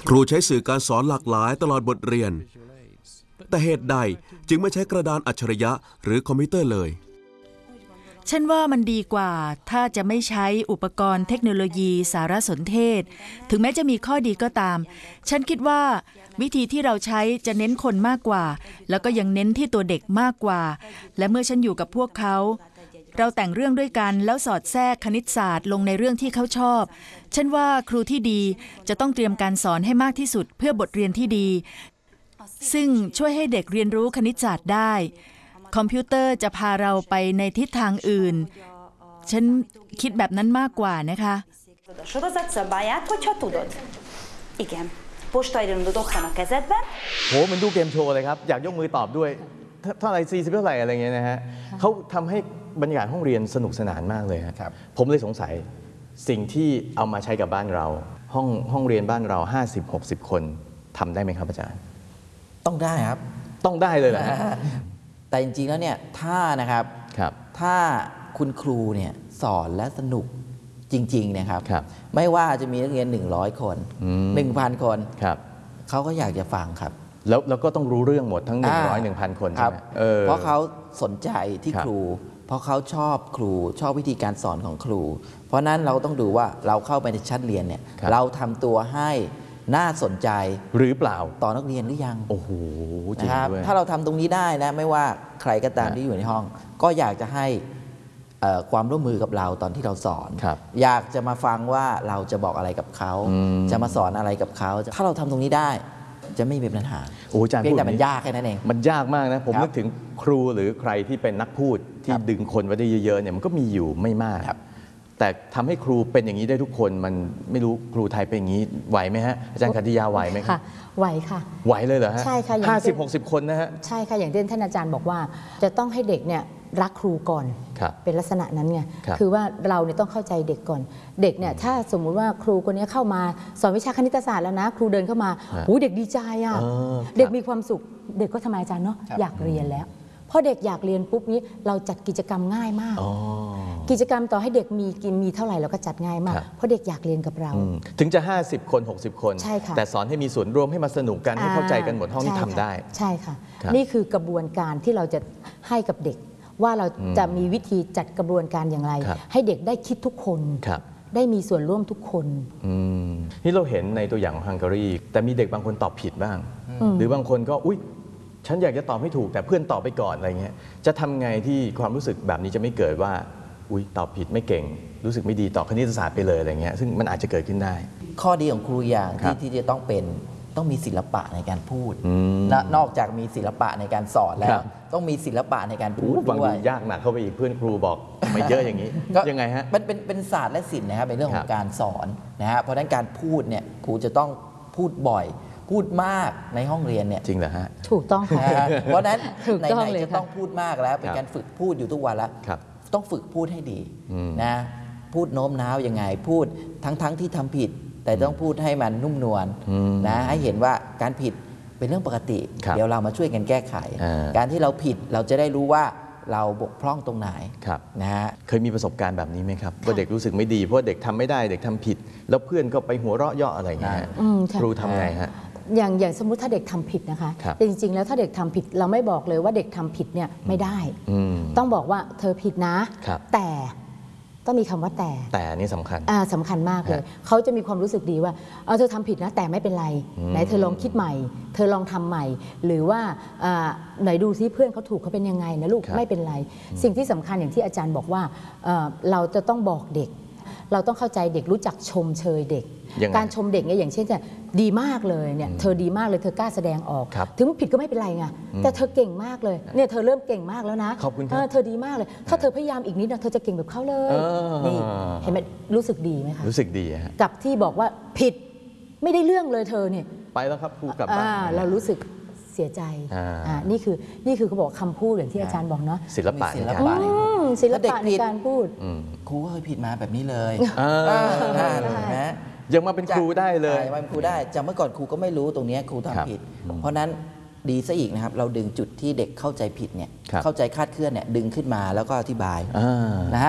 ครูใช้สื่อการสอนหลากหลายตลอดบทเรียนแต่เหตุใดจึงไม่ใช้กระดานอัจฉริยะหรือคอมพิวเตอร์เลยฉันว่ามันดีกว่าถ้าจะไม่ใช้อุปกรณ์เทคโนโลยีสารสนเทศถึงแม้จะมีข้อดีก็ตามฉันคิดว่าวิธีที่เราใช้จะเน้นคนมากกว่าแล้วก็ยังเน้นที่ตัวเด็กมากกว่าและเมื่อฉันอยู่กับพวกเขาเราแต่งเรื่องด้วยกันแล้วสอดแทรกคณิตศาสตร์ลงในเรื่องที่เขาชอบฉันว่าครูที่ดีจะต้องเตรียมการสอนให้มากที่สุดเพื่อบทเรียนที่ดีซึ่งช่วยให้เด็กเรียนรู้คณิตศาสตร์ได้คอมพิวเตอร์จะพาเราไปในทิศทางอื่นฉันคิดแบบนั้นมากกว่านะคะโหมันดูเกมโชว์เลยครับอยากยกมือตอบด้วยเท่าไหร่40เท่าไหร่อะไรเงี้ยนะฮะเขาทำให้บรรยากาศห้องเรียนสนุกสนานมากเลยครับผมเลยสงสัยสิ่งที่เอามาใช้กับบ้านเราห้องเรียนบ้านเรา50-60 คนทำได้ไหมครับอาจารย์ต้องได้ครับต้องได้เลยแหละแต่จริงๆแล้วเนี่ยถ้านะครับถ้าคุณครูเนี่ยสอนและสนุกจริงๆนะครับไม่ว่าจะมีนักเรียน100 คน 1,000 คนเขาก็อยากจะฟังครับแล้วก็ต้องรู้เรื่องหมดทั้ง100-1,000 คนครับเพราะเขาสนใจที่ครูเพราะเขาชอบครูชอบวิธีการสอนของครูเพราะนั้นเราต้องดูว่าเราเข้าไปในชั้นเรียนเนี่ยเราทำตัวให้น่าสนใจหรือเปล่าต่อนักเรียนหรือยังโอ้โหนะครับถ้าเราทำตรงนี้ได้นะไม่ว่าใครก็ตามที่อยู่ในห้องก็อยากจะให้ความร่วมมือกับเราตอนที่เราสอนอยากจะมาฟังว่าเราจะบอกอะไรกับเขาจะมาสอนอะไรกับเขาถ้าเราทำตรงนี้ได้จะไม่มีปัญหาเพียงแต่มันยากแค่นั้นเองมันยากมากนะผมนึกถึงครูหรือใครที่เป็นนักพูดที่ดึงคนไว้ได้เยอะๆเนี่ยมันก็มีอยู่ไม่มากแต่ทำให้ครูเป็นอย่างนี้ได้ทุกคนมันไม่รู้ครูไทยเป็นอย่างนี้ไหวไหมฮะอาจารย์คันธิยาไหวไหมครับไหวค่ะไหวเลยเหรอฮะใช่ค่ะ 50-60 คนนะฮะใช่ค่ะอย่างที่ท่านอาจารย์บอกว่าจะต้องให้เด็กเนี่ยรักครูก่อนเป็นลักษณะนั้นไงคือว่าเราเนี่ยต้องเข้าใจเด็กก่อนเด็กเนี่ยถ้าสมมุติว่าครูคนนี้เข้ามาสอนวิชาคณิตศาสตร์แล้วนะครูเดินเข้ามาเด็กดีใจอ่ะเด็กมีความสุขเด็กก็ทำไมอาจารย์เนาะอยากเรียนแล้วพอเด็กอยากเรียนปุ๊บนี้เราจัดกิจกรรมง่ายมากกิจกรรมต่อให้เด็กมีเท่าไหร่เราก็จัดง่ายมากเพราะเด็กอยากเรียนกับเราถึงจะ50 คน60 คนแต่สอนให้มีส่วนร่วมให้มาสนุกกันให้เข้าใจกันหมดห้องนี้ทำได้ใช่ค่ะนี่คือกระบวนการที่เราจะให้กับเด็กว่าเราจะมีวิธีจัดกระบวนการอย่างไรให้เด็กได้คิดทุกคนได้มีส่วนร่วมทุกคนนี่เราเห็นในตัวอย่างของฮังการีแต่มีเด็กบางคนตอบผิดบ้างหรือบางคนก็อุ๊ยฉันอยากจะตอบให้ถูกแต่เพื่อนตอบไปก่อนอะไรเงี้ยจะทำไงที่ความรู้สึกแบบนี้จะไม่เกิดว่าอุ๊ยตอบผิดไม่เก่งรู้สึกไม่ดีต่อคณิตศาสตร์ไปเลยอะไรเงี้ยซึ่งมันอาจจะเกิดขึ้นได้ข้อดีของครูอย่างที่จะต้องมีศิลปะในการพูดและนอกจากมีศิลปะในการสอนแล้วต้องมีศิลปะในการพูดด้วยยากหนักเข้าไปอีกเพื่อนครูบอกไม่เยอะอย่างนี้ยังไงฮะมันเป็นศาสตร์และศิลป์นะครับเป็นเรื่องของการสอนนะฮะเพราะฉะนั้นการพูดเนี่ยครูจะต้องพูดบ่อยพูดมากในห้องเรียนเนี่ยจริงเหรอฮะถูกต้องค่ะเพราะนั้นไหนๆจะต้องพูดมากแล้วเป็นการฝึกพูดอยู่ทุกวันแล้วต้องฝึกพูดให้ดีนะพูดโน้มน้าวยังไงพูดทั้งที่ทำผิดแต่ต้องพูดให้มันนุ่มนวลนะให้เห็นว่าการผิดเป็นเรื่องปกติเดี๋ยวเรามาช่วยกันแก้ไขการที่เราผิดเราจะได้รู้ว่าเราบกพร่องตรงไหนนะฮะเคยมีประสบการณ์แบบนี้ไหมครับว่าเด็กรู้สึกไม่ดีเพราะเด็กทำไม่ได้เด็กทำผิดแล้วเพื่อนก็ไปหัวเราะเยาะอะไรอย่างเงี้ยครูทำไงฮะอย่างสมมุติถ้าเด็กทำผิดนะคะแต่จริงๆแล้วถ้าเด็กทำผิดเราไม่บอกเลยว่าเด็กทำผิดเนี่ยไม่ได้ต้องบอกว่าเธอผิดนะแต่ต้องมีคำว่าแต่นี่สำคัญสำคัญมากเลยเขาจะมีความรู้สึกดีว่าเธอทำผิดนะแต่ไม่เป็นไรไหนเธอลองคิดใหม่เธอลองทำใหม่หรือว่าไหนดูซิเพื่อนเขาถูกเขาเป็นยังไงนะลูกไม่เป็นไรสิ่งที่สำคัญอย่างที่อาจารย์บอกว่าเราจะต้องบอกเด็กเราต้องเข้าใจเด็กรู้จักชมเชยเด็กการชมเด็กเนี่ยอย่างเช่นจะดีมากเลยเนี่ยเธอดีมากเลยเธอกล้าแสดงออกถึงผิดก็ไม่เป็นไรไงแต่เธอเก่งมากเลยเนี่ยเธอเริ่มเก่งมากแล้วนะเธอดีมากเลยถ้าเธอพยายามอีกนิดนะเธอจะเก่งแบบเขาเลยนี่เห็นไหมรู้สึกดีไหมคะรู้สึกดีฮะกับที่บอกว่าผิดไม่ได้เรื่องเลยเธอเนี่ยไปแล้วครับครูกลับบ้านเรารู้สึกเสียใจนี่คือเขาบอกคำพูดอย่างที่อาจารย์บอกเนาะศิลปะในการพูดครูก็เคยผิดมาแบบนี้เลยนะยังมาเป็นครูได้เลยยังมาเป็นครูได้จากเมื่อก่อนครูก็ไม่รู้ตรงนี้ครูทำผิดเพราะนั้นดีซะอีกนะครับเราดึงจุดที่เด็กเข้าใจผิดเนี่ยเข้าใจคาดเคลื่อนเนี่ยดึงขึ้นมาแล้วก็อธิบายนะฮะ